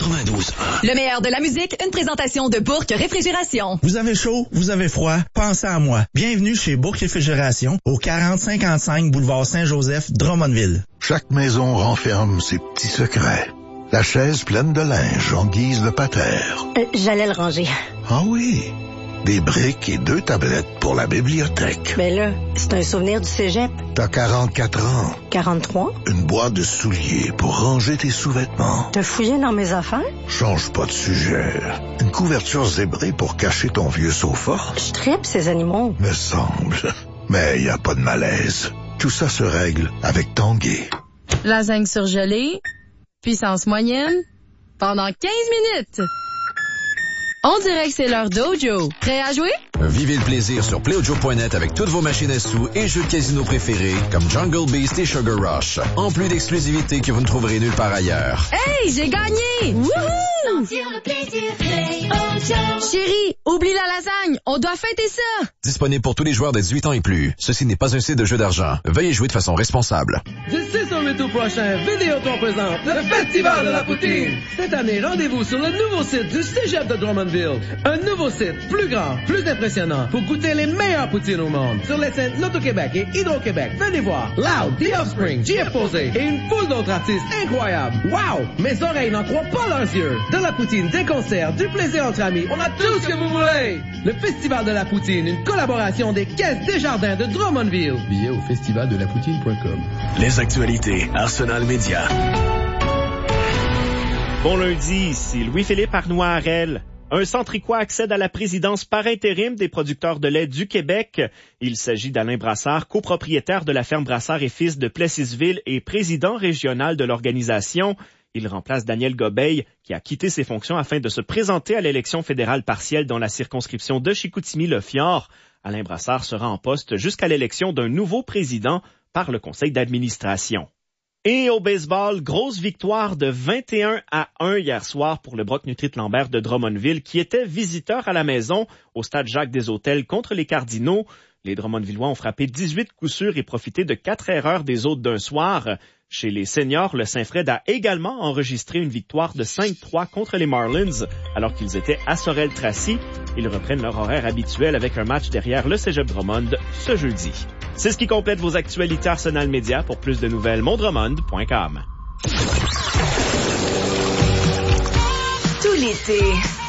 92.1. Le meilleur de la musique, une présentation de Bourque Réfrigération. Vous avez chaud, vous avez froid, pensez à moi. Bienvenue chez Bourque Réfrigération, au 4055 boulevard Saint-Joseph, Drummondville. Chaque maison renferme ses petits secrets. La chaise pleine de linge en guise de patère. J'allais le ranger. Ah oui, des briques et 2 tablettes pour la bibliothèque. Mais là, c'est un souvenir du cégep. T'as 44 ans. 43? Une boîte de souliers pour ranger tes sous-vêtements. T'as fouillé dans mes affaires? Change pas de sujet. Une couverture zébrée pour cacher ton vieux sofa. Je tripe ces animaux. Me semble. Mais y a pas de malaise. Tout ça se règle avec Tanguay. Lasagne surgelée, puissance moyenne, pendant 15 minutes. On dirait que c'est l'heure d'Ojo. Prêt à jouer? Vivez le plaisir sur PlayOjo.net avec toutes vos machines à sous et jeux de casino préférés comme Jungle Beast et Sugar Rush. En plus d'exclusivités que vous ne trouverez nulle part ailleurs. Hey, j'ai gagné! Wouhou! Sentir le plaisir, PlayOjo. Chérie, oublie la lasagne, on doit fêter ça! Disponible pour tous les joueurs de 18 ans et plus. Ceci n'est pas un site de jeu d'argent. Veuillez jouer de façon responsable. Du 6 au 8 août prochain, Vidéotron présente le Festival de la Poutine. Cette année, rendez-vous sur le nouveau site du Cégep de Drummondville. Un nouveau site, plus grand, plus impressionnant, pour goûter les meilleures poutines au monde. Sur les scènes Loto-Québec et Hydro-Québec, venez voir Loud, The Offspring, GF Posé et une foule d'autres artistes incroyables. Wow! Mes oreilles n'en croient pas leurs yeux. De la poutine, des concerts, du plaisir entre amis, on a tout ce que vous voulez. Le Festival de la Poutine, une collaboration des Caisses Desjardins de Drummondville. Billets au festivaldelapoutine.com. Les actualités, Arsenal Média. Bon lundi, ici Louis-Philippe Arnois-Harel. Un Centricois accède à la présidence par intérim des producteurs de lait du Québec. Il s'agit d'Alain Brassard, copropriétaire de la ferme Brassard et Fils de Plessisville et président régional de l'organisation. Il remplace Daniel Gobeil, qui a quitté ses fonctions afin de se présenter à l'élection fédérale partielle dans la circonscription de Chicoutimi-Le-Fjord. Alain Brassard sera en poste jusqu'à l'élection d'un nouveau président par le conseil d'administration. Et au baseball, grosse victoire de 21-1 hier soir pour le Brock Nutrit-Lambert de Drummondville qui était visiteur à la maison au stade Jacques-des-Hôtels contre les Cardinaux. Les Drummondvillois ont frappé 18 coups sûrs et profité de 4 erreurs des autres d'un soir. Chez les seniors, le Saint-Fred a également enregistré une victoire de 5-3 contre les Marlins alors qu'ils étaient à Sorel-Tracy. Ils reprennent leur horaire habituel avec un match derrière le Cégep Drummond ce jeudi. C'est ce qui complète vos actualités Arsenal Média. Pour plus de nouvelles, mondrummond.com. Tout l'été,